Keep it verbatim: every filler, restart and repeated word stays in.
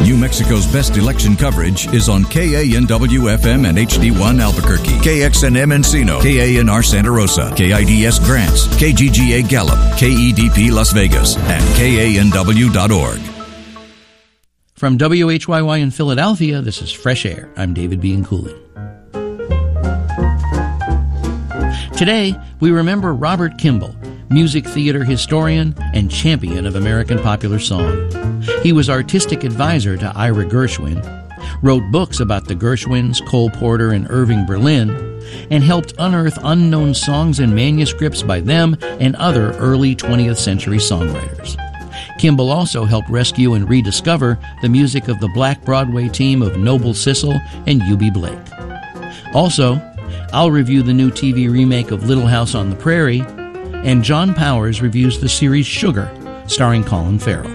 New Mexico's best election coverage is on K A N W F M and H D one Albuquerque, K X N M Encino, K A N R Santa Rosa, K I D S Grants, K G G A Gallup, K E D P Las Vegas, and K A N W dot org. From W H Y Y in Philadelphia, this is Fresh Air. I'm David Bean Cooley. Today, we remember Robert Kimball, music theater historian and champion of American popular song. He was artistic advisor to Ira Gershwin, wrote books about the Gershwins, Cole Porter, and Irving Berlin, and helped unearth unknown songs and manuscripts by them and other early twentieth century songwriters. Kimball also helped rescue and rediscover the music of the Black Broadway team of Noble Sissle and Eubie Blake. Also, I'll review the new T V remake of Little House on the Prairie, and John Powers reviews the series Sugar, starring Colin Farrell.